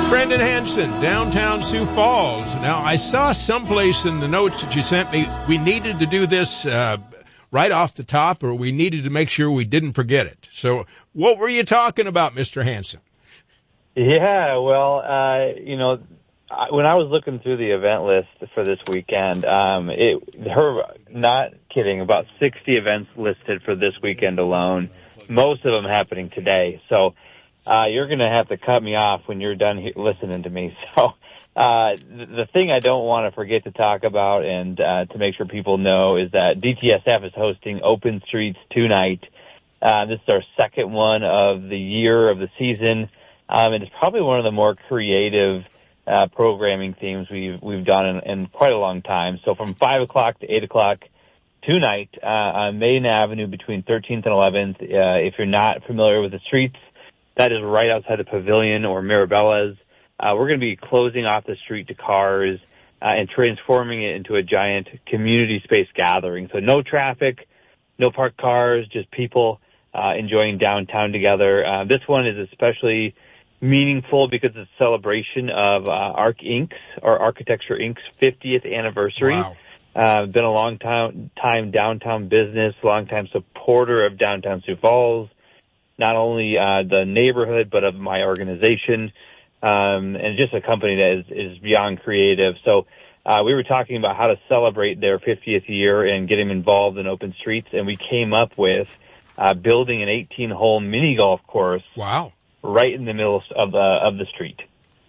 Brendan Hansen, downtown Sioux Falls. Now, I saw someplace in the notes that you sent me, we needed to do this right off the top, or we needed to make sure we didn't forget it. So what were you talking about, Mr. Hansen? Yeah, well, when I was looking through the event list for this weekend, not kidding, about 60 events listed for this weekend alone, most of them happening today. So you're going to have to cut me off when you're done listening to me. So the thing I don't want to forget to talk about and to make sure people know is that DTSF is hosting Open Streets tonight. This is our second one of the year of the season. And it's probably one of the more creative programming themes we've done in quite a long time. So from 5 o'clock to 8 o'clock tonight on Main Avenue between 13th and 11th, if you're not familiar with the streets, that is right outside the Pavilion or Mirabella's. We're going to be closing off the street to cars and transforming it into a giant community space gathering. So no traffic, no parked cars, just people enjoying downtown together. This one is especially meaningful because it's a celebration of Arc Inc.'s, or Architecture Inc.'s 50th anniversary. Wow. Been a long time downtown business, long time supporter of downtown Sioux Falls, not only the neighborhood, but of my organization, and just a company that is beyond creative. So we were talking about how to celebrate their 50th year and get them involved in Open Streets, and we came up with building an 18-hole mini golf course. Wow. Right in the middle of the street.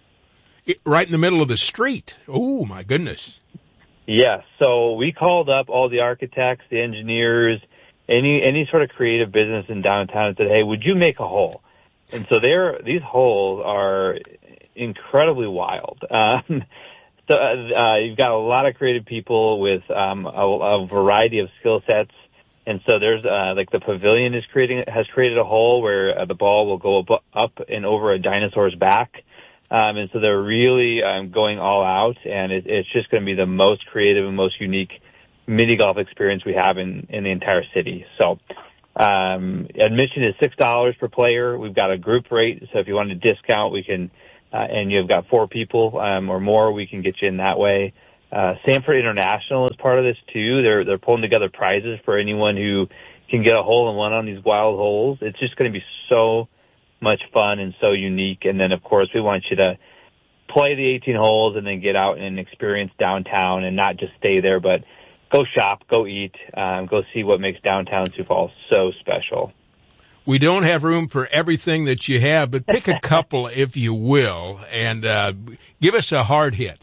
Right in the middle of the street. Oh, my goodness. Yes. So we called up all the architects, the engineers, any sort of creative business in downtown and said, hey, would you make a hole? And so these holes are incredibly wild. So you've got a lot of creative people with a variety of skill sets. And so there's like the Pavilion has created a hole where the ball will go up and over a dinosaur's back. And so they're really going all out, and it's just going to be the most creative and most unique mini golf experience we have in the entire city. So admission is $6 per player. We've got a group rate, so if you want a discount, we can, and you've got 4 people or more, we can get you in that way. Sanford International is part of this too. They're pulling together prizes for anyone who can get a hole in one on these wild holes. It's just going to be so much fun and so unique. And then, of course, we want you to play the 18 holes and then get out and experience downtown and not just stay there, but go shop, go eat, go see what makes downtown Sioux Falls so special. We don't have room for everything that you have, but pick a couple, if you will, and give us a hard hit.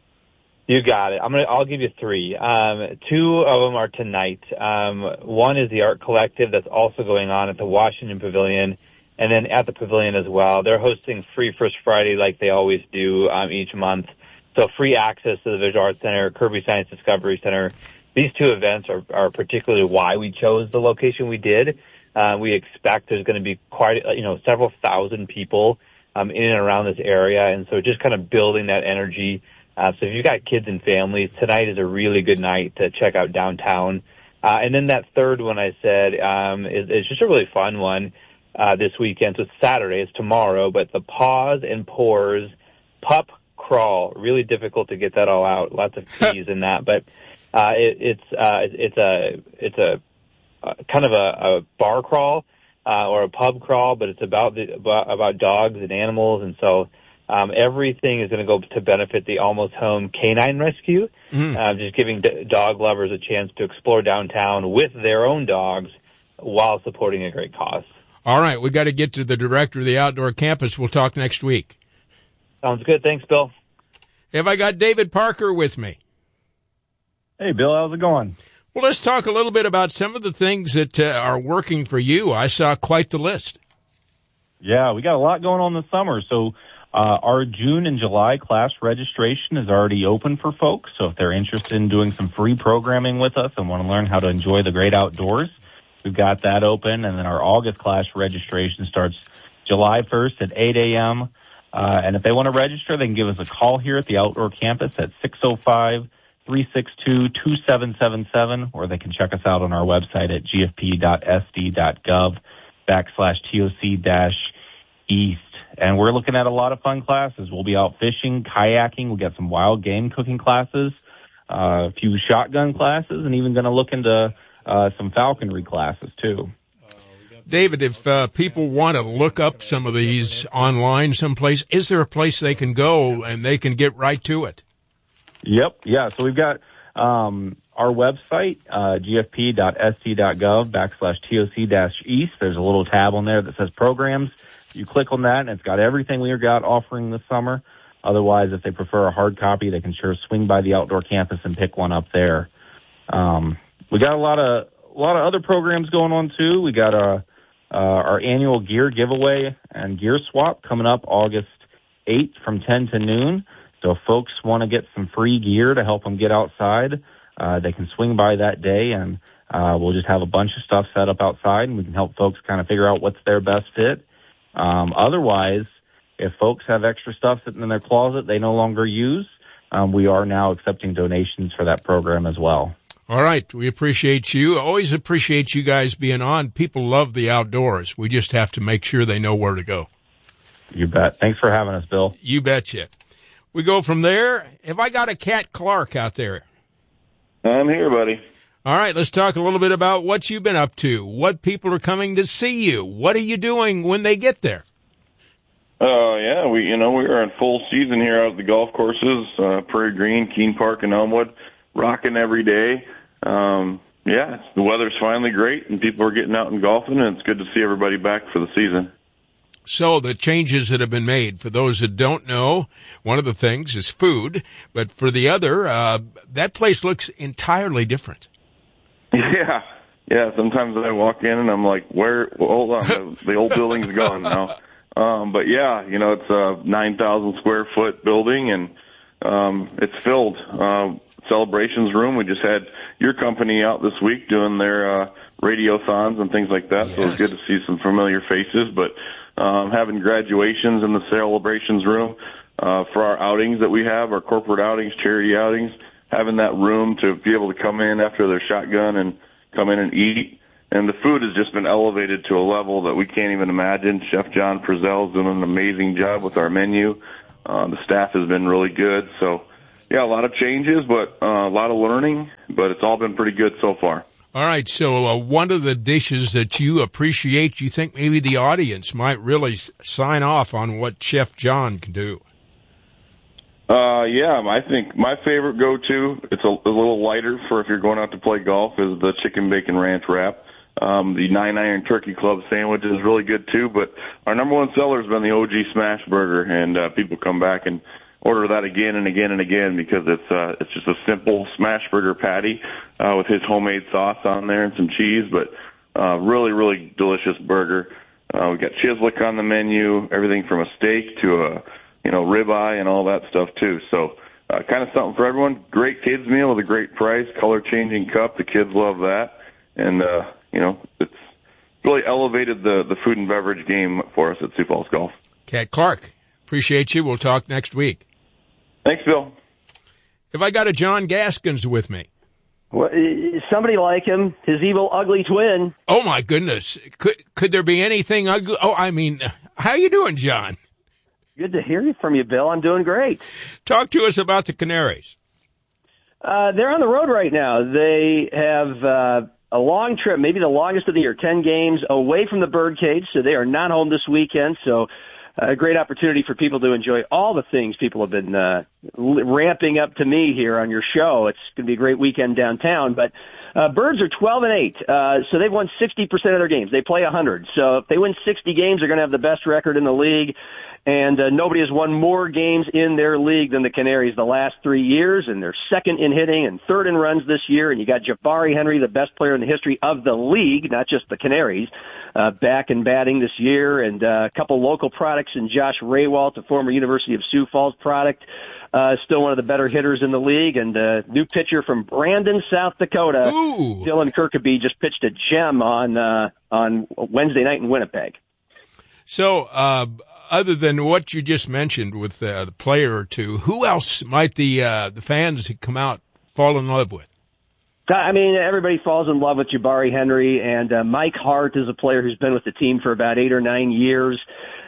You got it. I'll give you 3. 2 of them are tonight. One is the Art Collective that's also going on at the Washington Pavilion, and then at the Pavilion as well. They're hosting Free First Friday like they always do each month. So free access to the Visual Arts Center, Kirby Science Discovery Center. These 2 events are particularly why we chose the location we did. We expect there's going to be several thousand people in and around this area, and so just kind of building that energy. So if you've got kids and families, tonight is a really good night to check out downtown. And then that third one I said is just a really fun one this weekend. So it's Saturday, it's tomorrow, but the Paws and Pores Pup Crawl. Really difficult to get that all out. Lots of P's in that, but it's a kind of a bar crawl or a pub crawl, but it's about dogs and animals, and so. Everything is going to go to benefit the Almost Home Canine Rescue, just giving dog lovers a chance to explore downtown with their own dogs while supporting a great cause. All right, we got to get to the director of the outdoor campus. We'll talk next week. Sounds good. Thanks, Bill. Have I got David Parker with me? Hey, Bill, how's it going? Well, let's talk a little bit about some of the things that are working for you. I saw quite the list. Yeah, we got a lot going on this summer, so our June and July class registration is already open for folks, so if they're interested in doing some free programming with us and want to learn how to enjoy the great outdoors, we've got that open. And then our August class registration starts July 1st at 8 a.m. And if they want to register, they can give us a call here at the outdoor campus at 605-362-2777, or they can check us out on our website at gfp.sd.gov/TOC-East. And we're looking at a lot of fun classes. We'll be out fishing, kayaking. We'll get some wild game cooking classes, a few shotgun classes, and even going to look into some falconry classes, too. David, if people want to look up some of these online someplace, is there a place they can go and they can get right to it? Yep. Yeah. So we've got our website, gfp.sc.gov/TOC-East. There's a little tab on there that says programs. You click on that, and it's got everything we've got offering this summer. Otherwise, if they prefer a hard copy, they can sure swing by the outdoor campus and pick one up there. We got a lot of other programs going on, too. We got our annual gear giveaway and gear swap coming up August 8th from 10 to noon. So if folks want to get some free gear to help them get outside, they can swing by that day, and we'll just have a bunch of stuff set up outside, and we can help folks kind of figure out what's their best fit. Otherwise, if folks have extra stuff sitting in their closet they no longer use, we are now accepting donations for that program as well. All right. We appreciate you. Always appreciate you guys being on. People love the outdoors. We just have to make sure they know where to go. You bet. Thanks for having us, Bill. You betcha. We go from there. Have I got a Cat Clark out there? I'm here, buddy. All right. Let's talk a little bit about what you've been up to, what people are coming to see you. What are you doing when they get there? Yeah, we are in full season here out at the golf courses, Prairie Green, Keene Park, and Elmwood, rocking every day. The weather's finally great, and people are getting out and golfing, and it's good to see everybody back for the season. So the changes that have been made, for those that don't know, one of the things is food, but for the other, that place looks entirely different. Yeah. Sometimes I walk in and I'm like, hold on, the old building's gone now. But yeah, it's a 9,000 square foot building, and it's filled. Celebrations room. We just had your company out this week doing their radiothons and things like that. Yes. So it was good to see some familiar faces. But having graduations in the celebrations room for our outings that we have, our corporate outings, charity outings, having that room to be able to come in after their shotgun and come in and eat. And the food has just been elevated to a level that we can't even imagine. Chef John Frizzell's doing an amazing job with our menu. The staff has been really good. So, yeah, a lot of changes, but a lot of learning, but it's all been pretty good so far. All right, so one of the dishes that you appreciate, you think maybe the audience might really sign off on what Chef John can do? I think my favorite go-to, it's a little lighter for if you're going out to play golf, is the chicken bacon ranch wrap. The 9-iron turkey club sandwich is really good too, but our number one seller has been the OG Smash Burger, and people come back and order that again and again and again because it's just a simple smash burger patty with his homemade sauce on there and some cheese, but really, really delicious burger. We got Chislic on the menu, everything from a steak to a ribeye and all that stuff too. So kind of something for everyone. Great kids meal with a great price, color changing cup. The kids love that, and it's really elevated the food and beverage game for us at Sioux Falls Golf. Cat Clark, appreciate you. We'll talk next week. Thanks, Bill. Have I got a John Gaskins with me? Well, somebody like him, his evil, ugly twin. Oh, my goodness. Could there be anything ugly? Oh, I mean, how you doing, John? Good to hear from you, Bill. I'm doing great. Talk to us about the Canaries. They're on the road right now. They have a long trip, maybe the longest of the year, 10 games away from the birdcage, so they are not home this weekend. So a great opportunity for people to enjoy all the things people have been ramping up to me here on your show. It's going to be a great weekend downtown. But Birds are 12-8, so they've won 60% of their games. They play 100. So if they win 60 games, they're going to have the best record in the league. And nobody has won more games in their league than the Canaries the last 3 years, and they're second in hitting and third in runs this year. And you got Jabari Henry, the best player in the history of the league, not just the Canaries, back in batting this year, and a couple local products in Josh Raywalt, a former University of Sioux Falls product, still one of the better hitters in the league, and a new pitcher from Brandon, South Dakota. Ooh. Dylan Kirkaby just pitched a gem on Wednesday night in Winnipeg. So, other than what you just mentioned with the player or two, who else might the fans come out fall in love with? I mean, everybody falls in love with Jabari Henry, and Mike Hart is a player who's been with the team for about 8 or 9 years.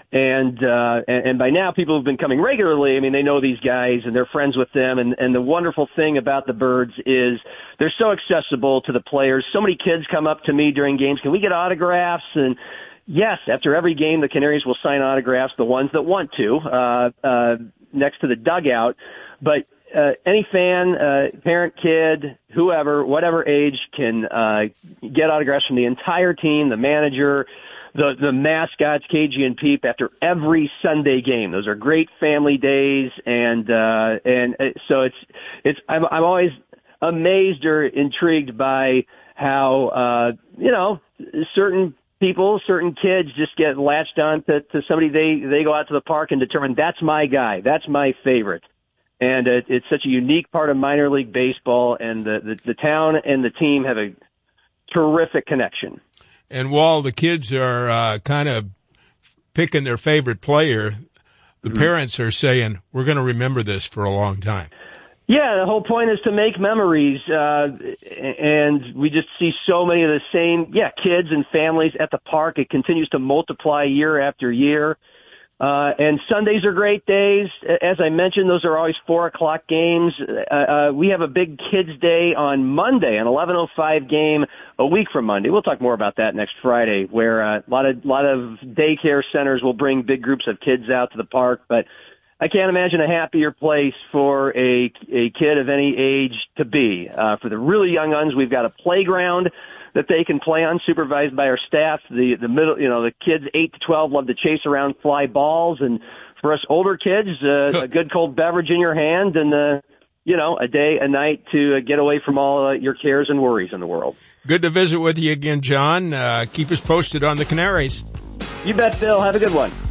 And by now people have been coming regularly. I mean, they know these guys and they're friends with them. And the wonderful thing about the Birds is they're so accessible to the players. So many kids come up to me during games. Can we get autographs? And yes, after every game, the Canaries will sign autographs, the ones that want to, next to the dugout. But any fan, parent, kid, whoever, whatever age can get autographs from the entire team, the manager, the mascots, KG and Peep, after every Sunday game. Those are great family days, and so I'm always amazed or intrigued by how certain people, certain kids just get latched on to somebody. They go out to the park and determine that's my guy, that's my favorite. And it's such a unique part of minor league baseball, and the town and the team have a terrific connection. And while the kids are kind of picking their favorite player, the parents are saying, we're going to remember this for a long time. Yeah, the whole point is to make memories, and we just see so many of the same, kids and families at the park. It continues to multiply year after year. And Sundays are great days. As I mentioned, those are always 4:00 games. We have a big kids day on Monday, an 11:05 game a week from Monday. We'll talk more about that next Friday, where a lot of daycare centers will bring big groups of kids out to the park. But I can't imagine a happier place for a kid of any age to be. For the really young ones, we've got a playground that they can play on, supervised by our staff. The middle, the kids 8 to 12 love to chase around, fly balls, and for us older kids, a good cold beverage in your hand, and a night to get away from all your cares and worries in the world. Good to visit with you again, John. Keep us posted on the Canaries. You bet, Bill. Have a good one.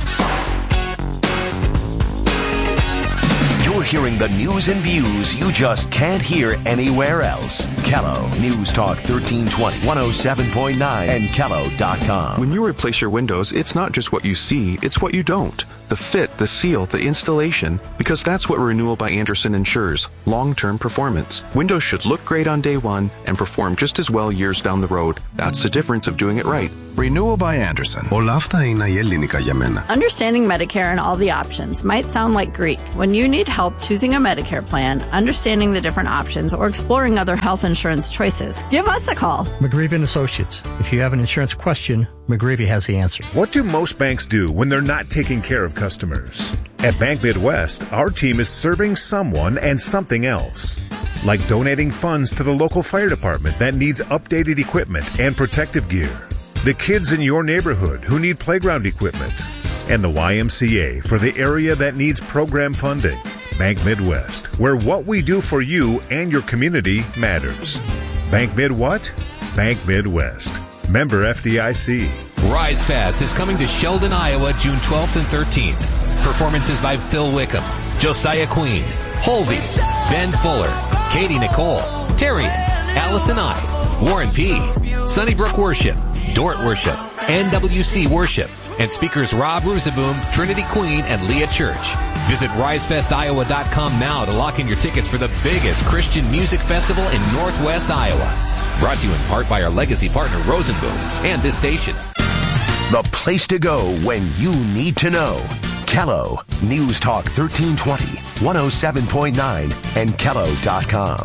You're hearing the news and views you just can't hear anywhere else. Kello News Talk 1320, 107.9, and Kello.com. When you replace your windows, it's not just what you see, it's what you don't. The fit, the seal, the installation, because that's what Renewal by Andersen ensures, long-term performance. Windows should look great on day one and perform just as well years down the road. That's the difference of doing it right. Renewal by Andersen. Όλα αυτά είναι η ελληνικά για μένα. Understanding Medicare and all the options might sound like Greek. When you need help choosing a Medicare plan, understanding the different options, or exploring other health insurance choices, give us a call. McGreevy & Associates. If you have an insurance question, McGreevy has the answer. What do most banks do when they're not taking care of customers? At Bank Midwest, our team is serving someone and something else. Like donating funds to the local fire department that needs updated equipment and protective gear. The kids in your neighborhood who need playground equipment. And the YMCA for the area that needs program funding. Bank Midwest, where what we do for you and your community matters. Bank Mid what? Bank Midwest. Member FDIC. Rise Fest is coming to Sheldon, Iowa, June 12th and 13th. Performances by Phil Wickham, Josiah Queen, Holvey, Ben Fuller, Katie Nicole, Terrian, Allison I, Warren P., Sunnybrook Worship, Dort Worship, NWC Worship, and speakers Rob Rusaboom, Trinity Queen, and Leah Church. Visit RiseFestIowa.com now to lock in your tickets for the biggest Christian music festival in Northwest Iowa. Brought to you in part by our legacy partner Rosenboom and this station. The place to go when you need to know. Kello News Talk 1320, 107.9, and Kello.com.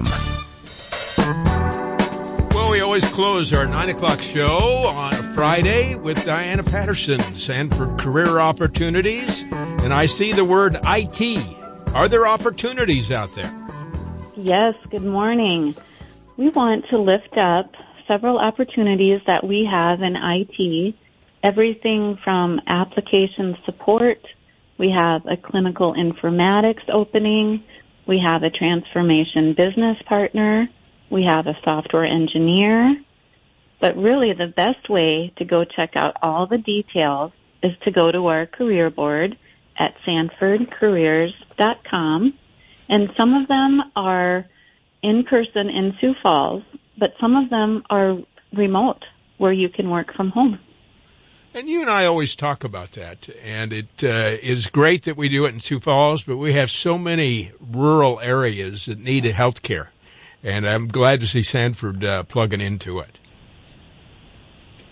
Well, we always close our 9 o'clock show on a Friday with Diana Patterson, Sanford Career Opportunities. And I see the word IT. Are there opportunities out there? Yes, good morning. We want to lift up several opportunities that we have in IT, everything from application support. We have a clinical informatics opening. We have a transformation business partner. We have a software engineer. But really the best way to go check out all the details is to go to our career board at sanfordcareers.com. And some of them are in person in Sioux Falls, but some of them are remote where you can work from home. And you and I always talk about that, and it is great that we do it in Sioux Falls, but we have so many rural areas that need health care, and I'm glad to see Sanford plugging into it.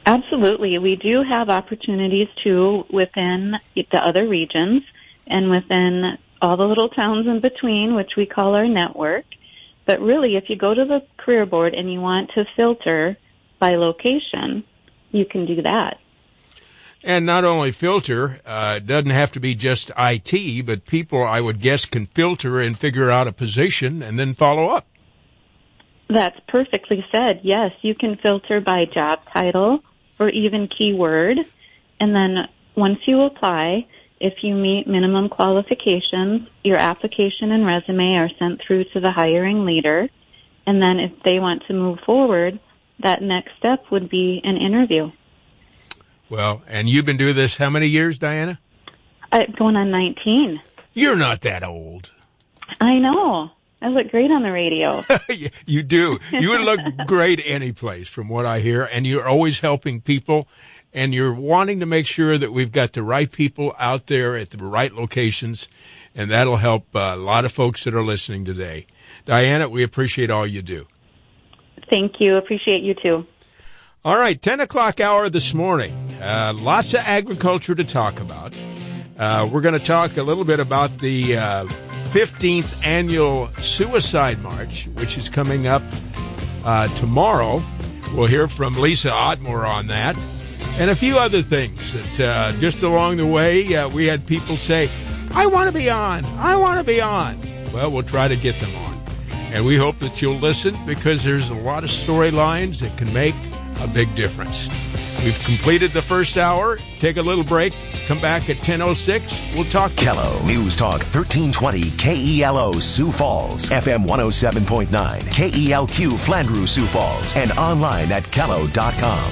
Absolutely. We do have opportunities, too, within the other regions and within all the little towns in between, which we call our network. But really, if you go to the career board and you want to filter by location, you can do that. And not only filter, it doesn't have to be just IT, but people, I would guess, can filter and figure out a position and then follow up. That's perfectly said. Yes, you can filter by job title or even keyword. And then once you apply, if you meet minimum qualifications, your application and resume are sent through to the hiring leader. And then if they want to move forward, that next step would be an interview. Well, and you've been doing this how many years, Diana? Going on 19. You're not that old. I know. I look great on the radio. You do. You would look great any place from what I hear, and you're always helping people, and you're wanting to make sure that we've got the right people out there at the right locations, and that'll help a lot of folks that are listening today. Diana, we appreciate all you do. Thank you. Appreciate you, too. All right, 10 o'clock hour this morning. Lots of agriculture to talk about. We're going to talk a little bit about the 15th annual Suicide March, which is coming up tomorrow. We'll hear from Lisa Otmore on that. And a few other things that just along the way, we had people say, I want to be on. I want to be on. Well, we'll try to get them on. And we hope that you'll listen because there's a lot of storylines that can make a big difference. We've completed the first hour. Take a little break. Come back at 10:06. We'll talk. Kello News Talk 1320 KELO Sioux Falls, FM 107.9, KELQ Flandreau Sioux Falls, and online at Kello.com.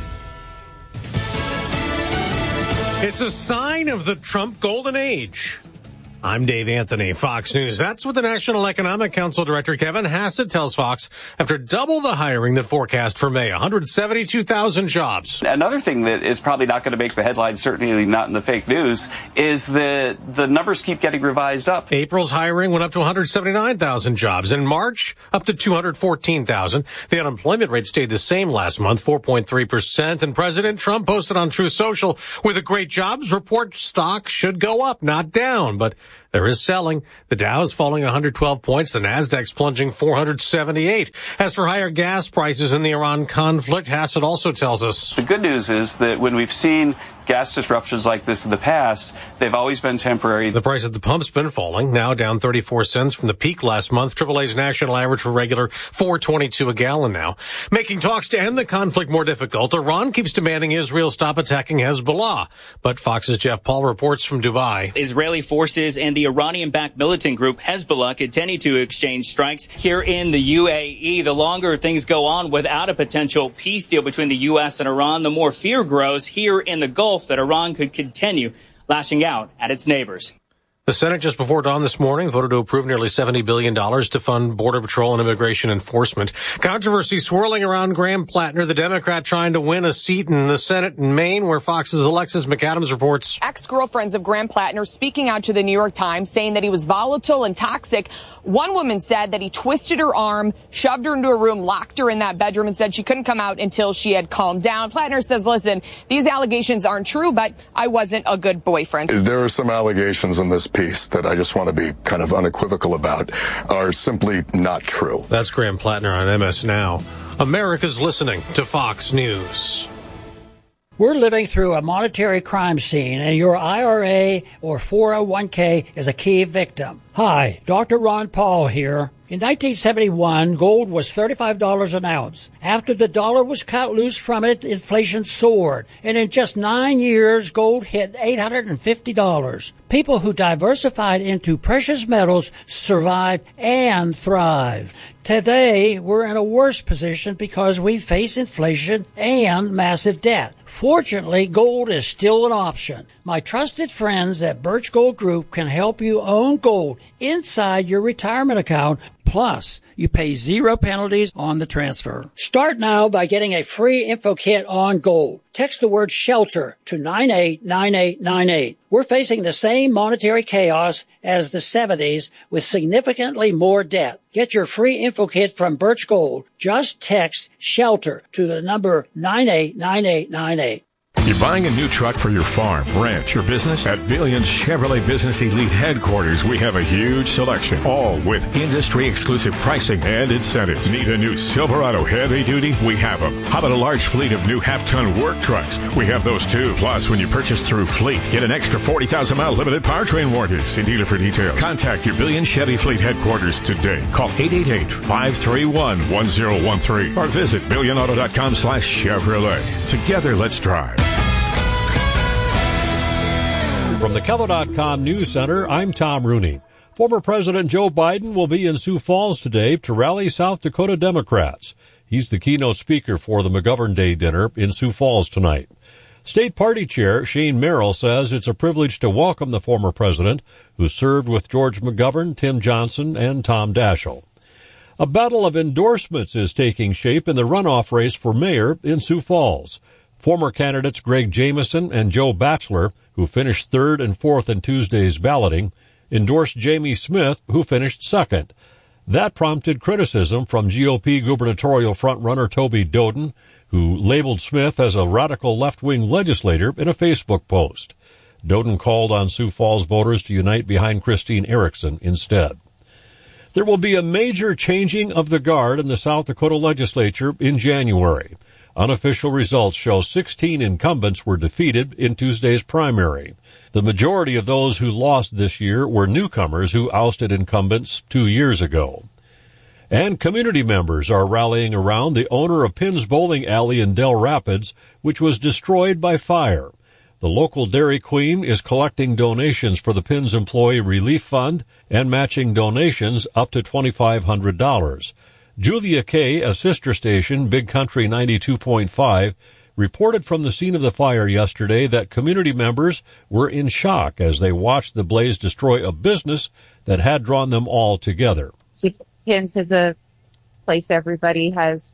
It's a sign of the Trump golden age. I'm Dave Anthony, Fox News. That's what the National Economic Council Director Kevin Hassett tells Fox after double the hiring that forecast for May, 172,000 jobs. Another thing that is probably not going to make the headlines, certainly not in the fake news, is the numbers keep getting revised up. April's hiring went up to 179,000 jobs. In March, up to 214,000. The unemployment rate stayed the same last month, 4.3%. And President Trump posted on Truth Social, with a great jobs report, stock should go up, not down. But there is selling. The Dow is falling 112 points. The Nasdaq's plunging 478. As for higher gas prices in the Iran conflict, Hassett also tells us. The good news is that when we've seen gas disruptions like this in the past, they've always been temporary. The price at the pump's been falling, now down 34 cents from the peak last month. AAA's national average for regular $4.22 a gallon now. Making talks to end the conflict more difficult, Iran keeps demanding Israel stop attacking Hezbollah. But Fox's Jeff Paul reports from Dubai. Israeli forces and the Iranian-backed militant group Hezbollah continue to exchange strikes here in the UAE. The longer things go on without a potential peace deal between the U.S. and Iran, the more fear grows here in the Gulf that Iran could continue lashing out at its neighbors. The Senate just before dawn this morning voted to approve nearly $70 billion to fund Border Patrol and immigration enforcement. Controversy swirling around Graham Plattner, the Democrat trying to win a seat in the Senate in Maine, where Fox's Alexis McAdams reports. Ex-girlfriends of Graham Plattner speaking out to the New York Times, saying that he was volatile and toxic. One woman said that he twisted her arm, shoved her into a room, locked her in that bedroom, and said she couldn't come out until she had calmed down. Plattner says, listen, these allegations aren't true, but I wasn't a good boyfriend. There are some allegations in this piece that I just want to be kind of unequivocal about are simply not true. That's Graham Plattner on MS Now. America's listening to Fox News. We're living through a monetary crime scene, and your IRA or 401k is a key victim. Hi, Dr. Ron Paul here. In 1971, gold was $35 an ounce. After the dollar was cut loose from it, inflation soared. And in just 9 years, gold hit $850. People who diversified into precious metals survived and thrived. Today, we're in a worse position because we face inflation and massive debt. Fortunately, gold is still an option. My trusted friends at Birch Gold Group can help you own gold inside your retirement account Plus, you pay 0 penalties on the transfer. Start now by getting a free info kit on gold. Text the word SHELTER to 989898. We're facing the same monetary chaos as the 70s with significantly more debt. Get your free info kit from Birch Gold. Just text SHELTER to the number 989898. You're buying a new truck for your farm, ranch, or business? At Billions Chevrolet Business Elite Headquarters, we have a huge selection, all with industry-exclusive pricing and incentives. Need a new Silverado heavy duty? We have them. How about a large fleet of new half-ton work trucks? We have those too. Plus, when you purchase through Fleet, get an extra 40,000-mile limited powertrain warranty. See dealer for details. Contact your Billions Chevy Fleet Headquarters today. Call 888-531-1013 or visit billionauto.com/Chevrolet. Together, let's drive. From the Keller.com News Center, I'm Tom Rooney. Former President Joe Biden will be in Sioux Falls today to rally South Dakota Democrats. He's the keynote speaker for the McGovern Day dinner in Sioux Falls tonight. State Party Chair Shane Merrill says it's a privilege to welcome the former president, who served with George McGovern, Tim Johnson, and Tom Daschle. A battle of endorsements is taking shape in the runoff race for mayor in Sioux Falls. Former candidates Greg Jamieson and Joe Batchelor, who finished third and fourth in Tuesday's balloting, endorsed Jamie Smith, who finished second. That prompted criticism from GOP gubernatorial frontrunner Toby Doden, who labeled Smith as a radical left-wing legislator in a Facebook post. Doden called on Sioux Falls voters to unite behind Christine Erickson instead. There will be a major changing of the guard in the South Dakota legislature in January. Unofficial results show 16 incumbents were defeated in Tuesday's primary. The majority of those who lost this year were newcomers who ousted incumbents 2 years ago. And community members are rallying around the owner of Pinn's Bowling Alley in Del Rapids, which was destroyed by fire. The local Dairy Queen is collecting donations for the Pinn's Employee Relief Fund and matching donations up to $2,500. Julia Kay, a sister station, Big Country 92.5, reported from the scene of the fire yesterday that community members were in shock as they watched the blaze destroy a business that had drawn them all together. Pinn's is a place everybody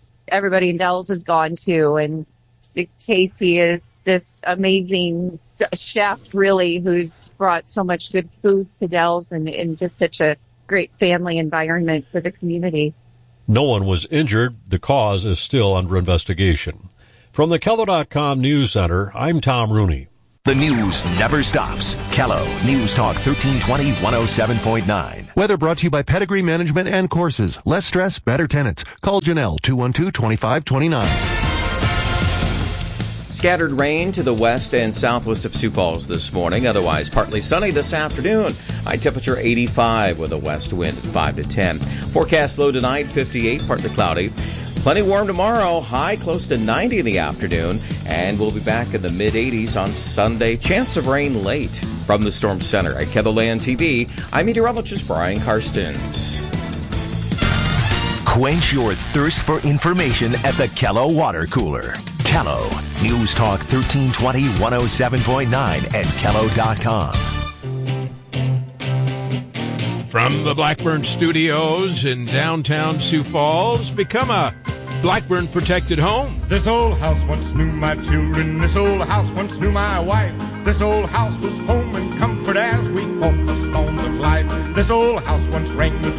in Dells has gone to, and Casey is this amazing chef, really, who's brought so much good food to Dells and just such a great family environment for the community. No one was injured. The cause is still under investigation. From the Keller.com News Center, I'm Tom Rooney. The news never stops. Kello News Talk 1320 107.9. Weather brought to you by Pedigree Management and Courses. Less stress, better tenants. Call Janelle 212-2529. Scattered rain to the west and southwest of Sioux Falls this morning. Otherwise, partly sunny this afternoon. High temperature 85 with a west wind at 5 to 10. Forecast low tonight, 58, partly cloudy. Plenty warm tomorrow, high close to 90 in the afternoon. And we'll be back in the mid-80s on Sunday. Chance of rain late. From the Storm Center at KELOLAND TV, I'm meteorologist Brian Karstens. Quench your thirst for information at the Kello Water Cooler. Kello News Talk 1320 107.9 and Kello.com. From the Blackburn Studios in downtown Sioux Falls, become a Blackburn protected home. This old house once knew my children. This old house once knew my wife. This old house was home and comfort as we focused on the life. This old house once rang with